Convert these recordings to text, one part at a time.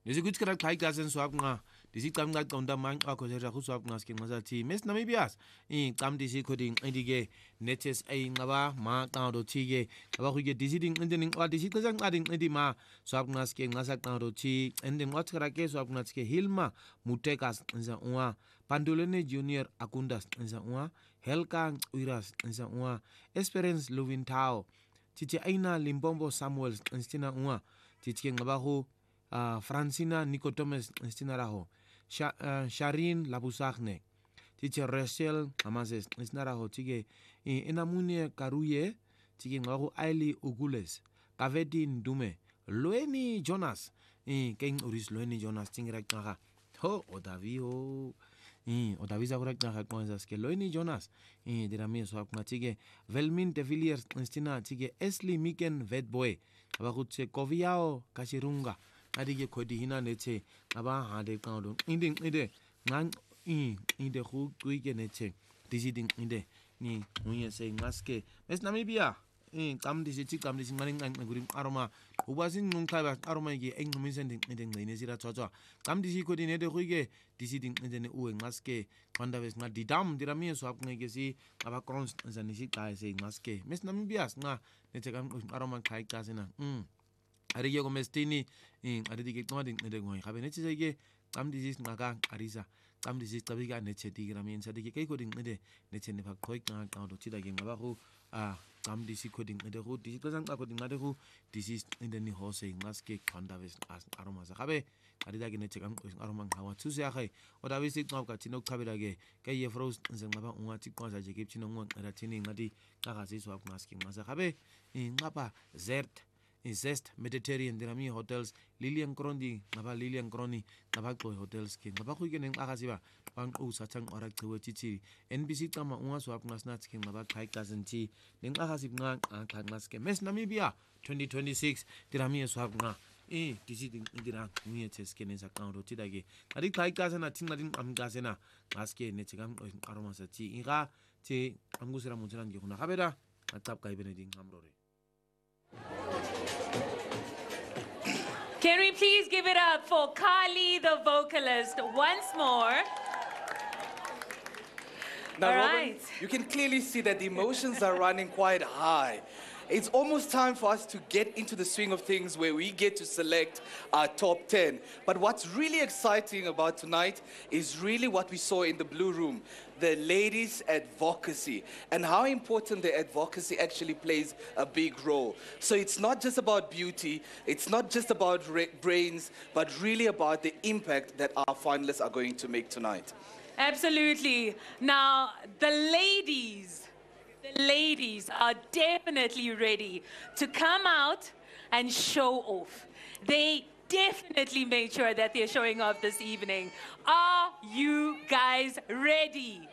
Nesikuthi kira xai gazen swap nga. Disicam nga tonda man ako sa swap nga skin mazati. Mes Namibias. Cam disi coding indige netes ay ngaba ma tando tige. Ngaba kuge deciding ending what disi kazang adding edima swap nga skin ngasa tando chi ending what karake swap nga ske Hilma Mutekas nza uwa Pandolene Junior Akundas nza uwa Helka Uiras nza uwa Esperance Lovintao Titi Aina Limbombo Samuels nstina uwa Titi ngaba ho Francina Nicotomes nstina raho Sharin Labusachne Titi Rachel Amazes nstina raho tige Enamune Karuye tige ngaba ho Aili Ugules Kaveti Ndume Loeni Jonas King Uris Loeni Jonas tingira kaka ho Odavi ho Odavi zakura kaka kwanza ske Loeni Jonas dirami so apna tige Velmin de Villiers nstina tige Esli Miken Vetboy abakutse Koviao Kashirunga adige kodi hina neche aba hade kando inding ide ngang inde khu tuige neche deciding inde ni unye say maske mes Namibia cam disi ngani nguri aroma ubasin nungkaba aroma gi engmisending inde ngene sira tsotso cam disi kodi ne de khuige deciding inde ne uwe maske kwanda ves nga didam dirami so ap ngege si aba krons zanisi kai say maske mes Namibia nga neche kam aroma kai kasena Ariyo komestini aridike twading nedengoi habe neche sege am disease ngaka arisa am disease tabiga neche digramin sadike kai coding nede neche ne phakoi nga kaudo chidage ngaba ho am disease coding nede ho disease kazang coding nade ho disease indeni hose maske khanda ves aroma za habe aridage neche kam aroma ngawa tsuse ya khai oda vis ngabka chino khabirage kai ye frost ngaba unga tikwaza je kipchino ngwa tini ngadi ngaka siswa maske ngaza habe ngapa zert Zest Mediterranean dirami hotels Lilian Krondi ngaba Lilian Kroni ngaba Koi hotels ke ngaba khuike neng akasiba bang usachang orak chewe chichi NBC tama unga swap ngasnats ke ngaba khai kasenchi neng akasib nga khangnas ke mes Namibia 2026 dirami swap nga deciding indira muye cheske ne sakaundo chidage ari khai kasena tingadin am kasena ngaske ne chigam aroma sachi inga che amgusira muncharan ge khuna habera atap kai beneding amrore. Can we please give it up for Kali, the vocalist, once more? Now, All Robin, right. you can clearly see that the emotions are running quite high. It's almost time for us to get into the swing of things where we get to select our top 10. But what's really exciting about tonight is really what we saw in the Blue Room, the ladies' advocacy, and how important the advocacy actually plays a big role. So it's not just about beauty, it's not just about brains, but really about the impact that our finalists are going to make tonight. Absolutely. Now, the ladies are definitely ready to come out and show off. They definitely made sure that they're showing off this evening. Are you guys ready?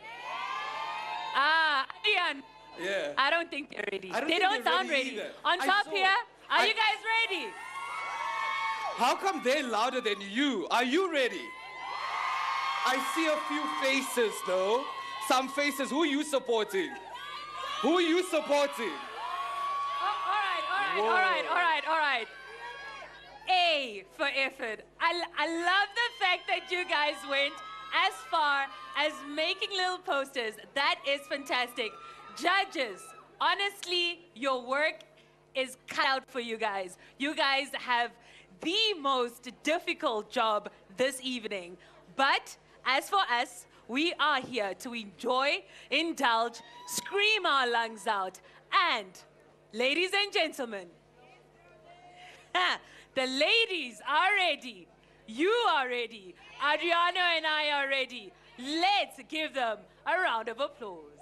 Ian. Yeah. I don't think they're ready. I don't They think don't they're sound ready ready. either. On I top saw- here, are I- you guys ready? How come they're louder than you? Are you ready? I see a few faces though. Some faces. Who are you supporting? Who are you supporting? All right. A for effort. I love the fact that you guys went as far as making little posters. That is fantastic. Judges, honestly, your work is cut out for you guys. You guys have the most difficult job this evening. But as for us, we are here to enjoy, indulge, scream our lungs out. And, ladies and gentlemen, the ladies are ready. You are ready. Adriano and I are ready. Let's give them a round of applause.